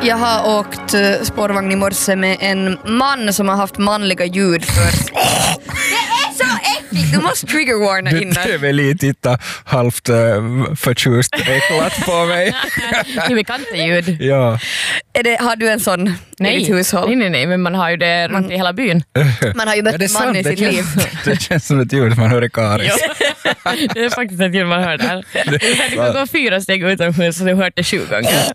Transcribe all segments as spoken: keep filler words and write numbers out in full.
Jag har åkt uh, spårvagn i morse med en man som har haft manliga ljud för... Det är så äckligt! Du måste triggerwarna innan. Du är väl lite titta halvt uh, förtjust äcklat på mig. Det är bekanta ljud. Ja. Är det, har du en sån nej. i ditt hushåll? Nej, nej, nej, men man har ju det runt man, i hela byn. Man har ju mött ja, man i sitt liv. Det känns som ett ljud man hör i Karis. Det är faktiskt ett ljud man hör där. Du kan gå fyra steg utanför så du hört det tjugo gånger.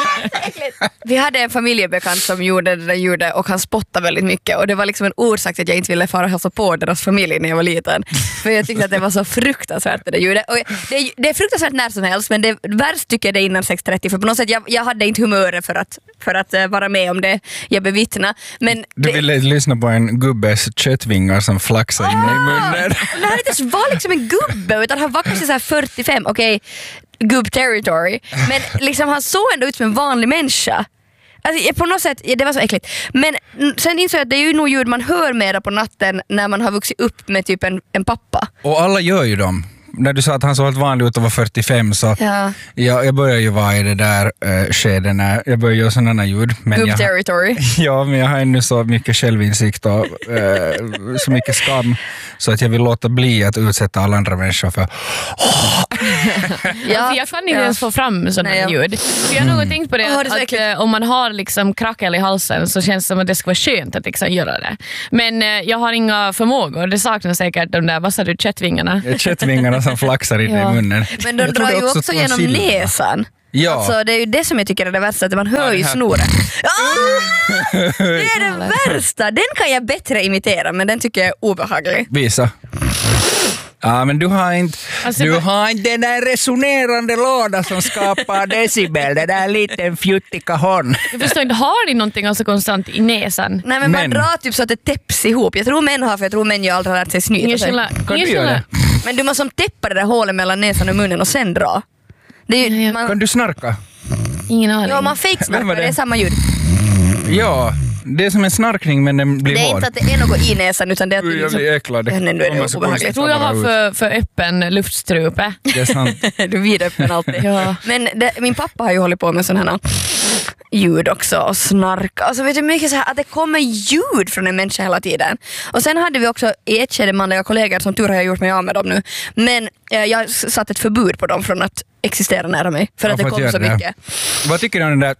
Vi hade en familjebekant som gjorde det där ljudet och han spottade väldigt mycket och det var liksom en orsak till att jag inte ville fara och hälsa på deras familj när jag var liten. För jag tyckte att det var så fruktansvärt det där ljudet. Och det, är, det är fruktansvärt när som helst, men det värst tycker jag det är innan sex trettio för på något sätt jag, jag hade inte humöret för att, för att uh, vara med om det jag bevittna. Men du det, ville lyssna på en gubbes köttvingar som flaxar in i munnen. Det här inte ens var liksom en gubbe utan han var kanske så här fyrtiofem, okej, okay, gubb-territory. Men liksom han såg ändå ut som en vanlig människa. Alltså, på något sätt, det var så äckligt. Men sen insåg jag att det är ju nog ljud man hör mera på natten när man har vuxit upp med typ en, en pappa. Och alla gör ju dem. När du sa att han såg helt vanlig ut och var fyrtiofem så ja. jag, jag börjar ju vara i det där uh, skedet när jag börjar göra sådana ljud. Good territory. Ja, men jag har ännu så mycket självinsikt och uh, så mycket skam så att jag vill låta bli att utsätta alla andra människor för oh! ja. Alltså, jag kan inte ja. ens få fram sådana Nej, ja. ljud. För jag har nog tänkt på det, oh, att, det att uh, om man har liksom krackel i halsen så känns det som att det ska vara skönt att liksom göra det. Men uh, jag har inga förmågor. Det saknas säkert de där, vad sa du, köttvingarna? Köttvingarna som flaxar in ja. i munnen. Men de drar ju också, också genom silva. Näsan. Ja. Alltså, det är ju det som jag tycker är det värsta, att man hör ja, ju snoret. Ah! Det är det värsta. Den kan jag bättre imitera, men den tycker jag är obehaglig. Visa. Ja, men du har inte alltså, du har inte den där resonerande låda som skapar decibel, det där liten fjuttiga horn. Jag förstår inte, har ni någonting alltså konstant i näsan? Nej, men, men man drar typ så att det täpps ihop. Jag tror män har, för jag tror män ju aldrig har lärt sig snyta sig. Kan du göra det? Men du måste som täppa det där hålet mellan näsan och munnen och sen dra. Det är ju, man... Kan du snarka? Ingen aning. Ja, man fake-snarkar, det är samma ljud. Ja, det är som en snarkning men den blir hård. Det är hård. inte att det är något i näsan utan det är att du liksom... Jag blir äcklad. Ja, nej, nu är det obehagligt. Jag tror jag har för, för öppen luftstrupe. Det är sant. Du är vidöppen alltid. Ja. Men det, min pappa har ju hållit på med sådana här ljud också och snarka. Alltså vet du mycket så här att det kommer ljud från en människa hela tiden. Och sen hade vi också i ett skede manliga kollegor, som tur har jag gjort mig av med dem nu. Men eh, jag satt ett förbud på dem från att existera nära mig. För att det kom så det. mycket. Vad tycker du om den där?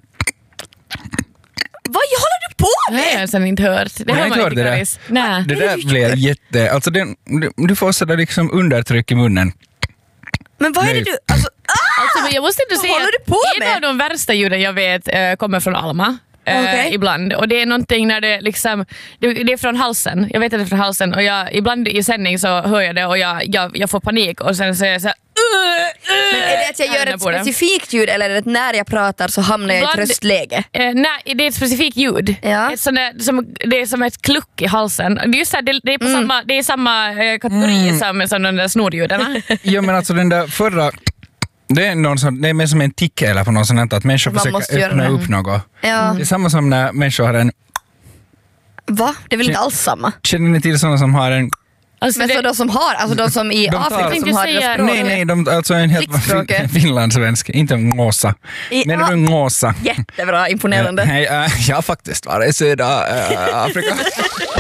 Vad håller du på med? Nej, jag har sen inte hört. Det, har man inte hört det där. Nej. Det där blir jätte... Alltså den, du får sådär liksom undertryck i munnen. Men vad är det du... Alltså, ah! alltså, men jag måste inte säga håller du på med? En av de värsta ljuden jag vet äh, kommer från Alma. Okay. Uh, ibland. Och det är någonting när det liksom det, det är från halsen. Jag vet att det är från halsen och jag, ibland i sändning så hör jag det och jag, jag, jag får panik och sen så är jag så här, uh, uh, men är det att jag gör ett specifikt ljud eller är det att när jag pratar så hamnar jag ibland, i tröstläge? Uh, nej, det är ett specifikt ljud. Ja. Ett sådär, som, det är som ett kluck i halsen. Det är, just här, det, det är, på mm. samma, det är samma uh, kategori mm. som, som de där snorljuden. Ja, men alltså den där förra... Det är, någon sån, det är mer som en tick eller på något sånt att människor man försöker öppna upp något. Ja. Det är samma som när människor har en... Va? Det är väl inte alls samma? Känner ni till sådana som har en... Alltså men det... så de som har, alltså de som i de Afrika tar, som har säga, det nej, nej, de, alltså en helt fin, finlandssvensk, inte en gåsa. I, men det är en gåsa. Jättebra, imponerande. Nej, äh, jag har faktiskt varit i södra äh, Afrika.